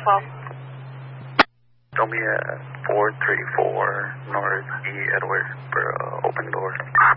12. Show me at 434 North E. Edward for open door.